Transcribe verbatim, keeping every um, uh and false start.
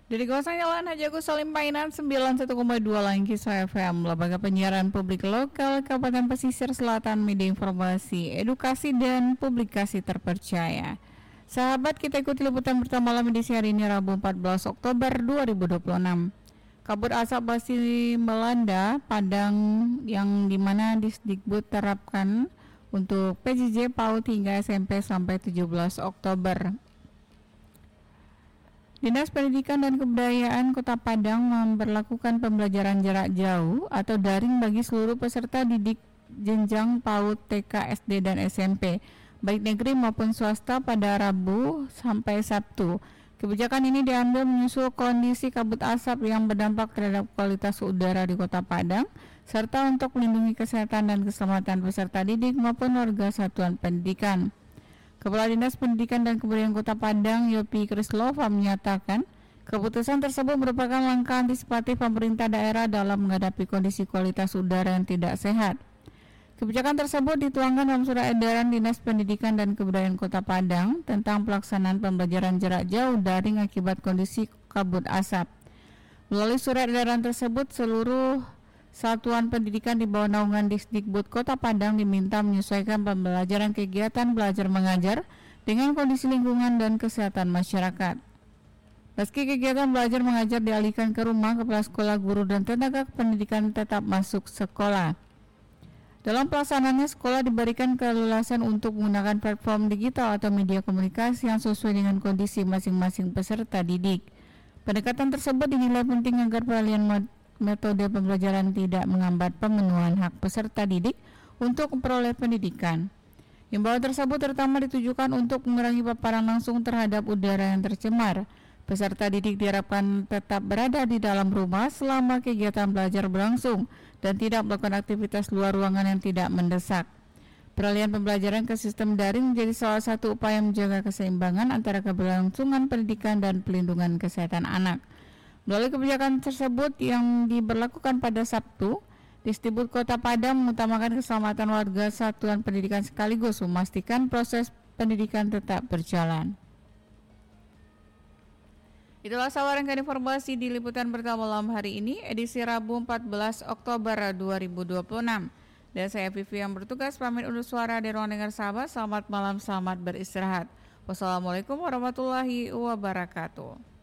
Dari kawasan Jalan Haji Agus Salim Painan sembilan puluh satu koma dua Langkis F M, Lembaga Penyiaran Publik Lokal Kabupaten Pesisir Selatan, media informasi, edukasi dan publikasi terpercaya. Sahabat, kita ikuti liputan pertama malam edisi hari ini Rabu empat belas Oktober dua ribu dua puluh enam. Kabut asap masih melanda Padang yang dimana Disdikbud terapkan untuk P J J PAUD hingga S M P sampai tujuh belas Oktober. Dinas Pendidikan dan Kebudayaan Kota Padang memberlakukan pembelajaran jarak jauh atau daring bagi seluruh peserta didik jenjang PAUD, T K, S D, dan S M P, baik negeri maupun swasta pada Rabu sampai Sabtu. Kebijakan ini diambil menyusul kondisi kabut asap yang berdampak terhadap kualitas udara di Kota Padang, serta untuk melindungi kesehatan dan keselamatan peserta didik maupun warga satuan pendidikan. Kepala Dinas Pendidikan dan Kebudayaan Kota Padang, Yopi Krislova, menyatakan keputusan tersebut merupakan langkah antisipatif pemerintah daerah dalam menghadapi kondisi kualitas udara yang tidak sehat. Kebijakan tersebut dituangkan dalam surat edaran Dinas Pendidikan dan Kebudayaan Kota Padang tentang pelaksanaan pembelajaran jarak jauh daring akibat kondisi kabut asap. Melalui surat edaran tersebut, seluruh satuan pendidikan di bawah naungan Disdikbud Kota Padang diminta menyesuaikan pembelajaran kegiatan belajar mengajar dengan kondisi lingkungan dan kesehatan masyarakat. Meski kegiatan belajar mengajar dialihkan ke rumah, kepala sekolah, guru, dan tenaga pendidikan tetap masuk sekolah. Dalam pelaksanaannya, sekolah diberikan keleluasan untuk menggunakan platform digital atau media komunikasi yang sesuai dengan kondisi masing-masing peserta didik. Pendekatan tersebut dinilai penting agar peralihan metode pembelajaran tidak menghambat pemenuhan hak peserta didik untuk memperoleh pendidikan. Himbauan tersebut terutama ditujukan untuk mengurangi paparan langsung terhadap udara yang tercemar. Peserta didik diharapkan tetap berada di dalam rumah selama kegiatan belajar berlangsung dan tidak melakukan aktivitas luar ruangan yang tidak mendesak. Peralihan pembelajaran ke sistem daring menjadi salah satu upaya menjaga keseimbangan antara keberlangsungan pendidikan dan pelindungan kesehatan anak. Melalui kebijakan tersebut yang diberlakukan pada Sabtu, Disdikbud Kota Padang mengutamakan keselamatan warga satuan pendidikan sekaligus memastikan proses pendidikan tetap berjalan. Itulah sawaran informasi di liputan pertama malam hari ini, edisi Rabu empat belas Oktober dua ribu dua puluh enam. Dan saya Vivi yang bertugas pamit undur suara dari ruang dengar sahabat. Selamat malam, selamat beristirahat. Wassalamualaikum warahmatullahi wabarakatuh.